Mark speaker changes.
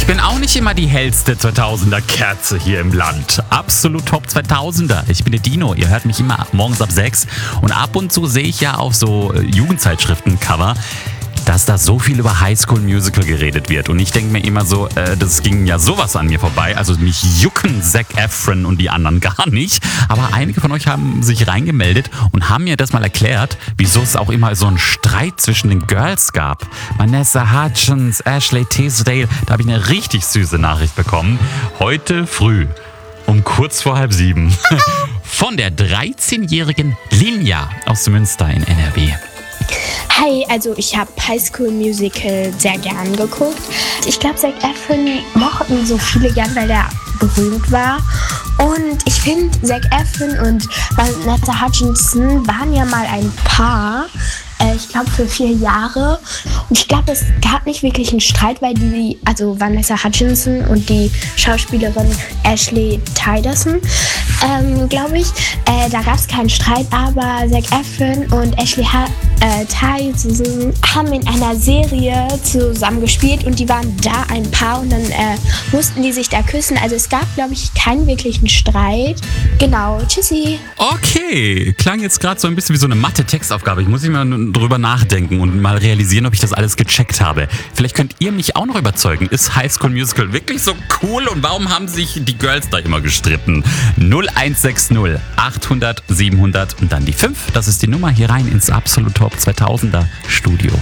Speaker 1: Ich bin auch nicht immer die hellste 2000er Kerze hier im Land. Absolut Top 2000er. Ich bin der Dino. Ihr hört mich immer morgens ab 6. Und ab und zu sehe ich ja auf so Jugendzeitschriften-Cover, dass da so viel über High School Musical geredet wird. Und ich denke mir immer so, das ging ja sowas an mir vorbei. Also mich jucken Zac Efron und die anderen gar nicht. Aber einige von euch haben sich reingemeldet und haben mir das mal erklärt, wieso es auch immer so einen Streit zwischen den Girls gab. Vanessa Hudgens, Ashley Tisdale, da habe ich eine richtig süße Nachricht bekommen. Heute früh um kurz vor 6:30 von der 13-jährigen Linja aus Münster in NRW.
Speaker 2: Hi, also ich habe High School Musical sehr gern geguckt. Ich glaube, Zac Efron mochten so viele gern, weil er berühmt war. Und ich finde, Zac Efron und Vanessa Hudgens waren ja mal ein Paar. Ich glaube für 4 Jahre. Und ich glaube, es gab nicht wirklich einen Streit, weil also Vanessa Hudgens und die Schauspielerin Ashley Tisdale, glaube ich, da gab es keinen Streit, aber Zac Efron und Ashley Tisdale haben in einer Serie zusammen gespielt und die waren da ein Paar und dann mussten die sich da küssen. Also es gab, glaube ich, keinen wirklichen Streit. Genau, tschüssi.
Speaker 1: Okay, klang jetzt gerade so ein bisschen wie so eine Mathe-Textaufgabe. Ich muss nicht mal drüber nachdenken und mal realisieren, ob ich das alles gecheckt habe. Vielleicht könnt ihr mich auch noch überzeugen. Ist High School Musical wirklich so cool und warum haben sich die Girls da immer gestritten? 0160 800 700 und dann die 5. Das ist die Nummer hier rein ins Absolut Top 2000er Studio.